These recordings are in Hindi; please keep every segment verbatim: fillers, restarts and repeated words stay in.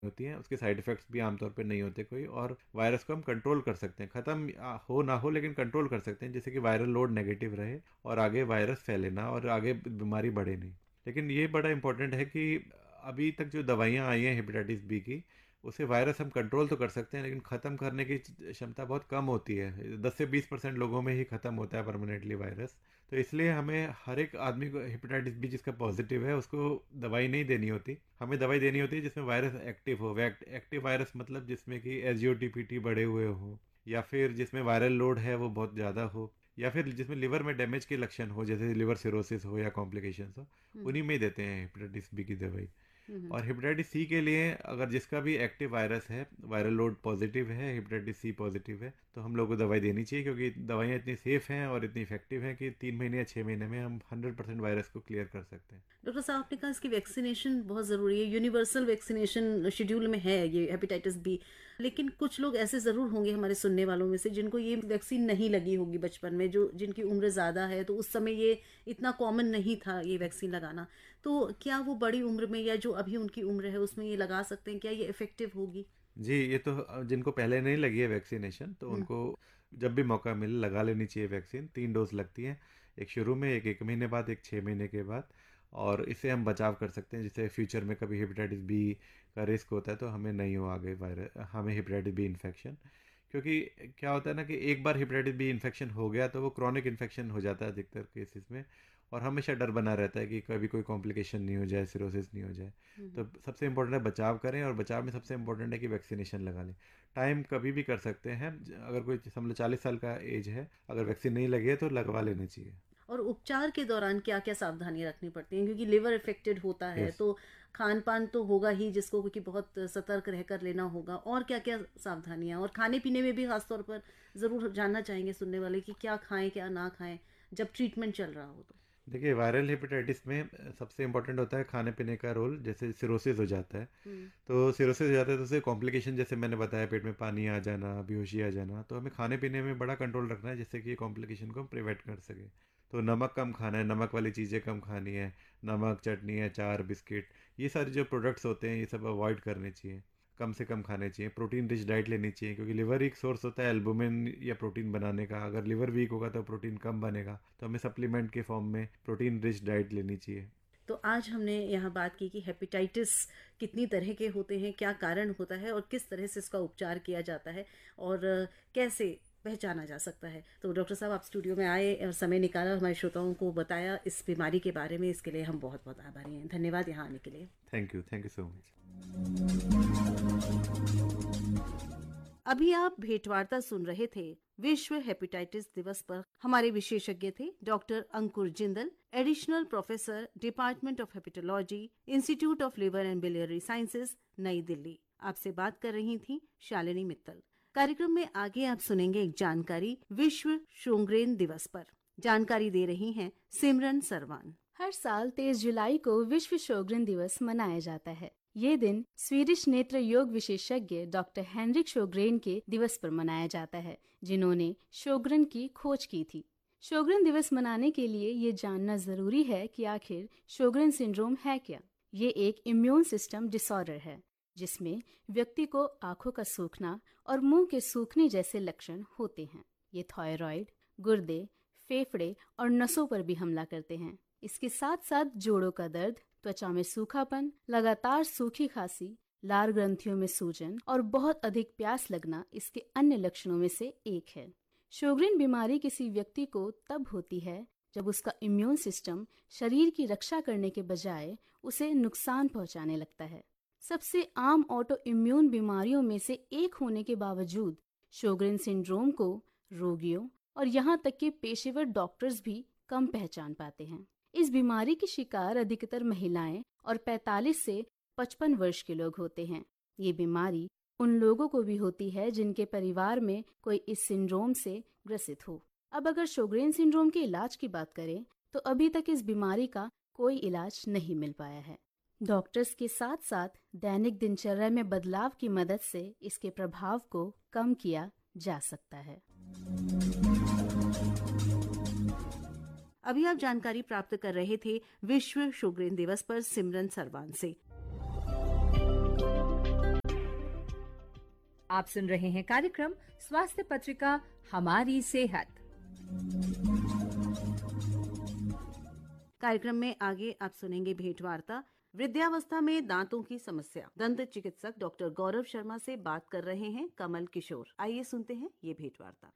होती हैं, उसके साइड इफ़ेक्ट्स भी आमतौर पे नहीं होते कोई, और वायरस को हम कंट्रोल कर सकते हैं। ख़त्म अ, हो ना हो लेकिन कंट्रोल कर सकते हैं, जिससे कि वायरल लोड नेगेटिव रहे और आगे वायरस फैले ना और आगे बीमारी बढ़े नहीं। लेकिन ये बड़ा इम्पोर्टेंट है कि अभी तक जो दवाइयाँ आई हैं हेपेटाइटिस बी की, उसे वायरस हम कंट्रोल तो कर सकते हैं लेकिन ख़त्म करने की क्षमता बहुत कम होती है। दस से बीस परसेंट लोगों में ही ख़त्म होता है परमानेंटली वायरस। तो इसलिए हमें हर एक आदमी को हेपेटाइटिस बी जिसका पॉजिटिव है उसको दवाई नहीं देनी होती। हमें दवाई देनी होती है जिसमें वायरस एक्टिव हो। एक्टिव वायरस मतलब जिसमें कि S G O T P T बढ़े हुए हो, या फिर जिसमें वायरल लोड है वो बहुत ज़्यादा हो, या फिर जिसमें लिवर में डैमेज के लक्षण हो, जैसे लिवर सिरोसिस हो या कॉम्प्लिकेशंस हो, हम्म। उन्हीं में ही देते हैं हेपेटाइटिस बी की दवाई। हम्म। और हेपेटाइटिस सी के लिए अगर जिसका भी एक्टिव वायरस है, वायरल लोड पॉजिटिव है, हेपेटाइटिस सी पॉजिटिव है, तो हम लोग को दवाई देनी चाहिए, क्योंकि दवाइयाँ इतनी सेफ हैं और इतनी इफेक्टिव हैं कि तीन महीने या छः महीने में हम हंड्रेड परसेंट वायरस को क्लियर कर सकते हैं। डॉक्टर साहब, आपने कहा इसकी वैक्सीनेशन बहुत ज़रूरी है, यूनिवर्सल वैक्सीनेशन शेड्यूल में है ये हेपेटाइटिस बी। लेकिन कुछ लोग ऐसे ज़रूर होंगे हमारे सुनने वालों में से जिनको ये वैक्सीन नहीं लगी होगी बचपन में, जो जिनकी उम्र ज़्यादा है, तो उस समय ये इतना कॉमन नहीं था ये वैक्सीन लगाना। तो क्या वो बड़ी उम्र में या जो अभी उनकी उम्र है उसमें ये लगा सकते हैं? क्या ये इफेक्टिव होगी? जी, ये तो अ, जिनको पहले नहीं लगी है वैक्सीनेशन, तो हम्म। उनको जब भी मौका मिले लगा लेनी चाहिए वैक्सीन। तीन डोज लगती हैं, एक शुरू में, एक एक महीने बाद, एक छः महीने के बाद। और इससे हम बचाव कर सकते हैं, जिससे फ्यूचर में कभी हेपेटाइटिस बी का रिस्क होता है तो हमें नहीं हो आगे वायरस, हमें हेपेटाइटिस बी इन्फेक्शन। क्योंकि क्या होता है ना कि एक बार हेपेटाइटिस बी इन्फेक्शन हो गया तो वो क्रॉनिक इन्फेक्शन हो जाता है अधिकतर केसेस में, और हमेशा डर बना रहता है कि कभी कोई कॉम्प्लिकेशन नहीं हो जाए, सिरोसिस नहीं हो जाए। हम्म। तो सबसे इम्पोर्टेंट है बचाव करें, और बचाव में सबसे इम्पोर्टेंट है कि वैक्सीनेशन लगा लें। टाइम कभी भी कर सकते हैं, ज- अगर कोई समझ लो चालीस साल का एज है, अगर वैक्सीन नहीं लगी है तो लगवा लेनी चाहिए। और उपचार के दौरान क्या क्या सावधानी रखनी पड़ती है, क्योंकि लिवर इफेक्टेड होता है यस। तो खान पान तो होगा ही जिसको, क्योंकि बहुत सतर्क रहकर लेना होगा। और क्या क्या सावधानियां, और खाने पीने में भी खासतौर पर ज़रूर जानना चाहेंगे सुनने वाले कि क्या खाएं क्या ना खाएं जब ट्रीटमेंट चल रहा हो तो। देखिए, वायरल हेपेटाइटिस में अ, सबसे इम्पोर्टेंट होता है खाने पीने का रोल। जैसे सिरोसिस हो जाता है, हम्म। तो सिरोसिस हो जाता है तो उससे कॉम्प्लिकेशन, जैसे मैंने बताया, पेट में पानी आ जाना, बेहोशी आ जाना, तो हमें खाने पीने में बड़ा कंट्रोल रखना है जिससे कि ये कॉम्प्लिकेशन को हम प्रिवेंट कर सके। तो नमक कम खाना है, नमक वाली चीज़ें कम खानी है। नमक, चटनी, अचार, बिस्किट, ये सारे जो प्रोडक्ट्स होते हैं ये सब अवॉइड करने चाहिए, कम से कम खाने चाहिए। प्रोटीन रिच डाइट लेनी चाहिए, क्योंकि लिवर एक सोर्स होता है एल्बुमिन या प्रोटीन बनाने का। अगर लिवर वीक होगा तो प्रोटीन कम बनेगा, तो हमें सप्लीमेंट के फॉर्म में प्रोटीन रिच डाइट लेनी चाहिए। तो आज हमने यहाँ बात की कि हेपेटाइटिस कितनी तरह के होते हैं, क्या कारण होता है और किस तरह से इसका उपचार किया जाता है, और अ, कैसे पहचाना जा सकता है। तो डॉक्टर साहब, आप स्टूडियो में आए और समय निकाला, हमारे श्रोताओं को बताया इस बीमारी के बारे में, इसके लिए हम बहुत बहुत आभारी हैं। धन्यवाद यहाँ आने के लिए। Thank you, thank you so much. अभी आप भेंटवार्ता सुन रहे थे। विश्व हेपेटाइटिस दिवस पर हमारे विशेषज्ञ थे doctor Ankur Jindal, additional professor, department of hepatology, institute of liver and biliary sciences, नई दिल्ली। आपसे बात कर रही थी शालिनी मित्तल। कार्यक्रम में आगे आप सुनेंगे एक जानकारी विश्व शोंग्रेन दिवस पर। जानकारी दे रही हैं सिमरन सरवान। हर साल तेईस जुलाई को विश्व शोगरेन दिवस मनाया जाता है। ये दिन स्वीडिश नेत्र योग विशेषज्ञ डॉक्टर हेनरिक शोग्रेन के दिवस पर मनाया जाता है, जिन्होंने शोगरेन की खोज की थी। शोगरेन दिवस मनाने के लिए ये जानना जरूरी है कि आखिर शोगरेन सिंड्रोम है क्या। ये एक इम्यून सिस्टम डिसऑर्डर है, जिसमें व्यक्ति को आंखों का सूखना और मुंह के सूखने जैसे लक्षण होते हैं। ये थायराइड, गुर्दे, फेफड़े और नसों पर भी हमला करते हैं। इसके साथ साथ जोड़ों का दर्द, त्वचा में सूखापन, लगातार सूखी खांसी, लार ग्रंथियों में सूजन और बहुत अधिक प्यास लगना इसके अन्य लक्षणों में से एक है। शोगरेन बीमारी किसी व्यक्ति को तब होती है जब उसका इम्यून सिस्टम शरीर की रक्षा करने के बजाय उसे नुकसान पहुंचाने लगता है। सबसे आम ऑटो इम्यून बीमारियों में से एक होने के बावजूद शोगरेन सिंड्रोम को रोगियों और यहाँ तक कि पेशेवर डॉक्टर्स भी कम पहचान पाते हैं। इस बीमारी की शिकार अधिकतर महिलाएं और पैंतालीस से पचपन वर्ष के लोग होते हैं। ये बीमारी उन लोगों को भी होती है जिनके परिवार में कोई इस सिंड्रोम से ग्रसित हो। अब अगर शोगरेन सिंड्रोम के इलाज की बात करें तो अभी तक इस बीमारी का कोई इलाज नहीं मिल पाया है। डॉक्टर्स के साथ साथ दैनिक दिनचर्या में बदलाव की मदद से इसके प्रभाव को कम किया जा सकता है। अभी आप जानकारी प्राप्त कर रहे थे विश्व शोगरेन दिवस पर सिमरन सरवान से। आप सुन रहे हैं कार्यक्रम स्वास्थ्य पत्रिका हमारी सेहत। कार्यक्रम में आगे आप सुनेंगे भेंट वार्ता वृद्धावस्था में दांतों की समस्या। दंत चिकित्सक डॉक्टर गौरव शर्मा से बात कर रहे हैं कमल किशोर। आइए सुनते हैं ये भेंट वार्ता।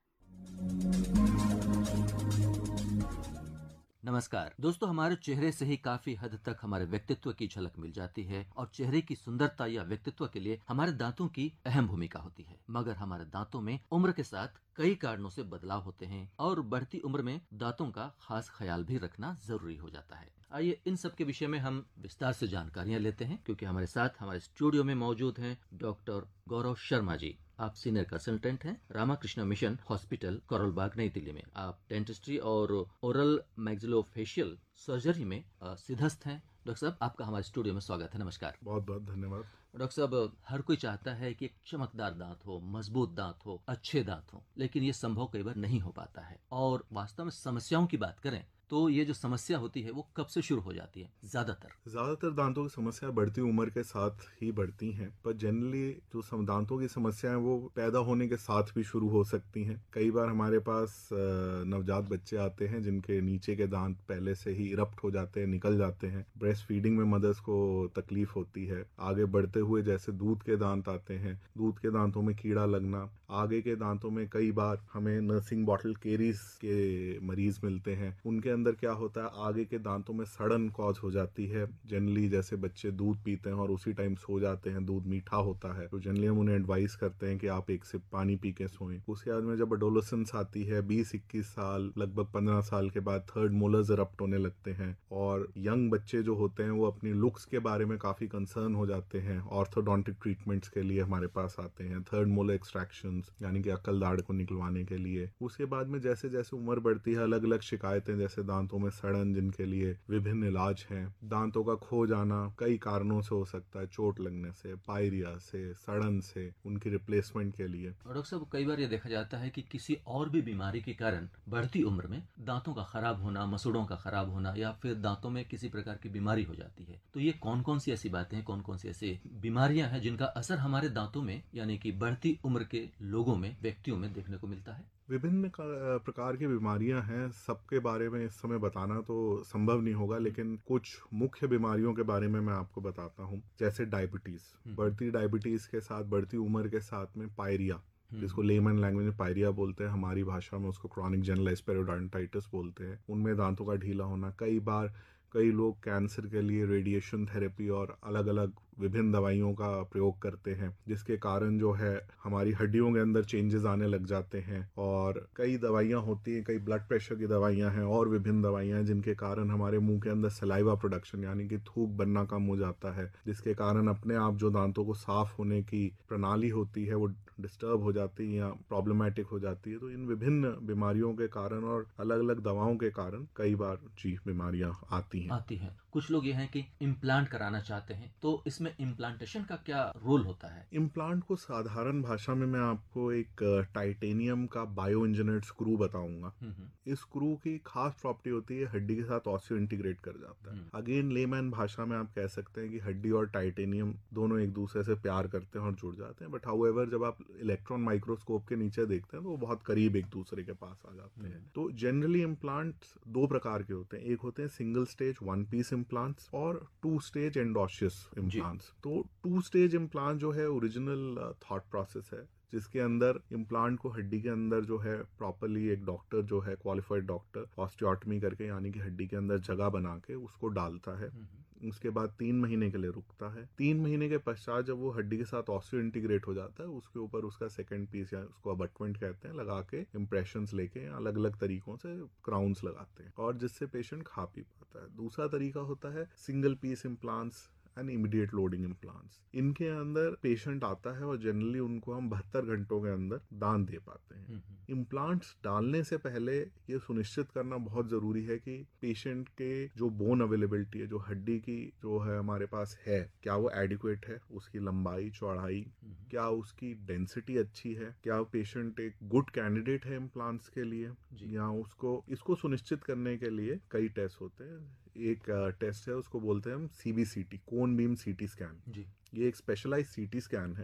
नमस्कार दोस्तों, हमारे चेहरे से ही काफी हद तक हमारे व्यक्तित्व की झलक मिल जाती है और चेहरे की सुंदरता या व्यक्तित्व के लिए हमारे दांतों की अहम भूमिका होती है। मगर हमारे दांतों में उम्र के साथ कई कारणों से बदलाव होते हैं और बढ़ती उम्र में दांतों का खास ख्याल भी रखना जरूरी हो जाता है। आइए इन सब के विषय में हम विस्तार से जानकारियां लेते हैं, क्योंकि हमारे साथ हमारे स्टूडियो में मौजूद हैं डॉक्टर गौरव शर्मा जी। आप सीनियर कंसल्टेंट हैं रामाकृष्ण मिशन हॉस्पिटल, करोल बाग, नई दिल्ली में। आप डेंटिस्ट्री और ओरल मैक्सिलोफेशियल सर्जरी में सिद्धस्थ हैं। डॉक्टर साहब, आपका हमारे स्टूडियो में स्वागत है। नमस्कार। बहुत बहुत धन्यवाद। डॉक्टर साहब, हर कोई चाहता है कि एक चमकदार दांत हो, मजबूत दांत हो, अच्छे दांत हो, लेकिन ये संभव कई बार नहीं हो पाता है। और वास्तव में समस्याओं की बात करें तो ये जो समस्या होती है वो कब से शुरू हो जाती है? ज्यादातर ज्यादातर दांतों की समस्या बढ़ती उम्र के साथ ही बढ़ती हैं, पर जनरली जो सम दांतों की समस्याएं वो पैदा होने के साथ भी शुरू हो सकती हैं। कई बार हमारे पास नवजात बच्चे आते हैं जिनके नीचे के दांत पहले से ही इरप्ट हो जाते हैं, निकल जाते हैं। ब्रेस्ट फीडिंग में मदर्स को तकलीफ होती है। आगे बढ़ते हुए जैसे दूध के दांत आते हैं, दूध के दांतों में कीड़ा लगना। आगे के दांतों में कई बार हमें नर्सिंग बॉटल केरीज के मरीज मिलते हैं। उनके अंदर क्या होता है, आगे के दांतों में सड़न कॉज हो जाती है। जनरली जैसे बच्चे दूध पीते हैं और उसी टाइम सो जाते हैं, दूध मीठा होता है, तो जनरली हम उन्हें एडवाइस करते हैं कि आप एक सिप पानी पी के सोएं। उसके बाद में जब एडोलेसेंस आती है, बीस इक्कीस साल, लगभग पंद्रह साल के बाद थर्ड मोलर्स इरप्ट होने लगते हैं। और यंग बच्चे जो होते हैं वो अपनी लुक्स के बारे में काफी कंसर्न हो जाते हैं। ऑर्थोडोंटिक ट्रीटमेंट्स के लिए हमारे पास आते हैं, थर्ड मोलर एक्सट्रैक्शन यानी कि अक्ल दाढ़ को निकलवाने के लिए। उसके बाद में जैसे जैसे उम्र बढ़ती है, अलग अलग शिकायतें, जैसे दांतों में सड़न, जिनके लिए विभिन्न इलाज हैं। दांतों का खो जाना कई कारणों से हो सकता है, चोट लगने से, पायरिया से, सड़न से, उनकी रिप्लेसमेंट के लिए। और डॉक्टर साहब, कई बार ये देखा जाता है कि किसी और भी बीमारी के कारण बढ़ती उम्र में दांतों का खराब होना, मसूड़ों का खराब होना या फिर दांतों में किसी प्रकार की बीमारी हो जाती है। तो ये कौन कौन सी ऐसी बातें हैं, कौन कौन सी ऐसी बीमारियां हैं जिनका असर हमारे दांतों में यानी कि बढ़ती उम्र के लोगों में, व्यक्तियों में देखने को मिलता है? विभिन्न प्रकार की बीमारियां हैं, सबके बारे में इस समय बताना तो संभव नहीं होगा, लेकिन कुछ मुख्य बीमारियों के बारे में मैं आपको बताता हूं। जैसे डायबिटीज, बढ़ती डायबिटीज के साथ, बढ़ती उम्र के साथ में पायरिया, जिसको लेमन लैंग्वेज में पायरिया बोलते हैं, हमारी भाषा में उसको क्रॉनिक जनरलाइज्ड पेरियोडोंटाइटिस बोलते हैं। उनमें दांतों का ढीला होना। कई बार कई लोग कैंसर के लिए रेडिएशन थेरेपी और अलग अलग विभिन्न दवाइयों का प्रयोग करते हैं, जिसके कारण जो है हमारी हड्डियों के अंदर चेंजेस आने लग जाते हैं। और कई दवाइयाँ होती हैं, कई ब्लड प्रेशर की दवाइयाँ हैं और विभिन्न दवाइयाँ हैं, जिनके कारण हमारे मुंह के अंदर सलाइवा प्रोडक्शन यानी कि थूक बनना कम हो जाता है, जिसके कारण अपने आप जो दांतों को साफ होने की प्रणाली होती है वो डिस्टर्ब हो जाती है या प्रॉब्लमेटिक हो जाती है। तो इन विभिन्न बीमारियों के कारण और अलग अलग दवाओं के कारण कई बार जी बीमारियां आती हैं आती हैं कुछ लोग ये हैं कि इम्प्लांट कराना चाहते हैं, तो इसमें इम्प्लांटेशन का क्या रोल होता है? इम्प्लांट को साधारण भाषा में मैं आपको एक टाइटेनियम का बायो इंजीनियर्ड स्क्रू बताऊंगा। इस स्क्रू की खास प्रॉपर्टी होती है, हड्डी के साथ ऑस्टियो इंटीग्रेट कर जाता है। अगेन लेमैन भाषा में आप कह सकते हैं कि हड्डी और टाइटेनियम दोनों एक दूसरे से प्यार करते हैं और जुड़ जाते हैं। बट हाउएवर जब आप इलेक्ट्रॉन माइक्रोस्कोप के नीचे देखते हैं तो वो बहुत करीब एक दूसरे के पास आ जाते हैं। तो जनरली इम्प्लांट दो प्रकार के होते हैं, एक होते हैं single stage one piece implants और टू स्टेज एंडोशियस इम्प्लांट्स। तो टू स्टेज इम्प्लांट जो है ओरिजिनल थॉट प्रोसेस है, जिसके अंदर इम्प्लांट को हड्डी के अंदर जो है प्रॉपरली एक डॉक्टर जो है क्वालिफाइड डॉक्टर ऑस्टियोटमी करके यानी कि हड्डी के अंदर जगह बना के उसको डालता है। उसके बाद तीन महीने के लिए रुकता है। तीन महीने के पश्चात जब वो हड्डी के साथ ऑस्टियो इंटीग्रेट हो जाता है, उसके ऊपर उसका सेकंड पीस या उसको अबटमेंट कहते हैं लगा के इम्प्रेशंस लेके अलग अलग तरीकों से क्राउन्स लगाते हैं और जिससे पेशेंट खा पी पाता है। दूसरा तरीका होता है single piece implants and immediate loading implants. इनके अंदर पेशेंट आता है और जनरली उनको हम बहत्तर घंटों के अंदर दान दे पाते हैं। इम्प्लांट्स डालने से पहले ये सुनिश्चित करना बहुत जरूरी है कि पेशेंट के जो बोन अवेलेबिलिटी है, जो हड्डी की जो है हमारे पास है, क्या वो एडिक्वेट है, उसकी लंबाई चौड़ाई, क्या उसकी डेंसिटी अच्छी है, क्या पेशेंट एक गुड कैंडिडेट है इम्प्लांट्स के लिए, या उसको इसको सुनिश्चित करने के लिए कई टेस्ट होते हैं। एक टेस्ट है उसको बोलते हैं हम सीबीसीटी, कोन बीम सीटी स्कैन। ये एक स्पेशलाइज्ड सीटी स्कैन है